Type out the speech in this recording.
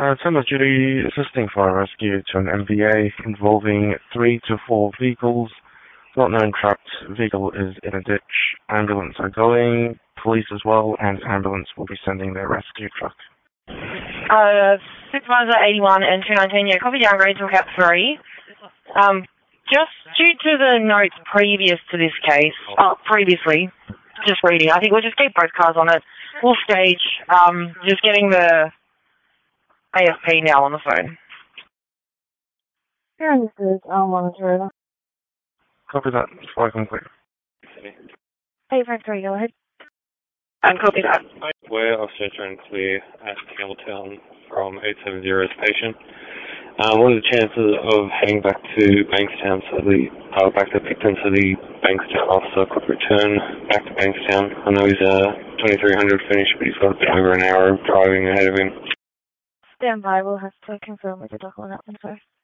Turner duty assisting fire rescue to an MVA involving 3 to 4 vehicles. Not known trapped vehicle is in a ditch. Ambulance are going, police as well, and ambulance will be sending their rescue truck. Supervisor 81 and 219, yeah, copy downgrade to Cap 3. Just due to the notes previous to this case, previously, just reading, I think we'll just keep both cars on it. Full stage, just getting the AFP now on the phone. Here, this is monitor. Copy that, before I complete. 853, go ahead. Copy that. We're Officer and clear at Campbelltown from 870's patient. What are the chances of heading back to Bankstown back to Picton so the Bankstown officer could return back to Bankstown? I know he's 2300 finish, but he's got over an hour of driving ahead of him. Stand by, we'll have to confirm with the doc on that one first.